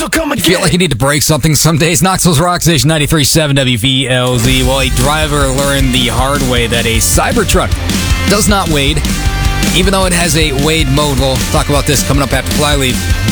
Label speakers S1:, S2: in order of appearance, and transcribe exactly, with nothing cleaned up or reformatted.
S1: I'll come again.
S2: Feel like you need to break something some days? Knoxville's Rock Station ninety-three point seven W V L Z. Well, a driver learned the hard way that a Cybertruck does not wade, even though it has a wade mode. We'll talk about this coming up after Flyleaf.